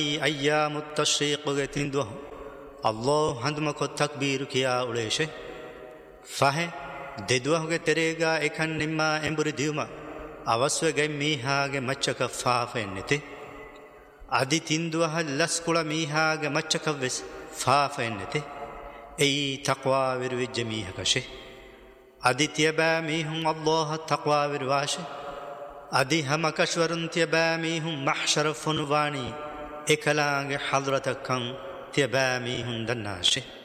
أيام التشريق تندوه الله هندمك التكبير كيا أوليشه فه ددوه تريغا إكن نما إمبر ديوما أوسوه ميها مچك فافنته أدي تندوه لسكولا ميها مچك وس فافنته أي تقوى وروج ميها كشه أدي تيبا ميهم الله تقوى ورواشه أدي همكشورن تيبا ميهم محشر فنواني إكلاغ حضرتكم تيبا ميهم دناشه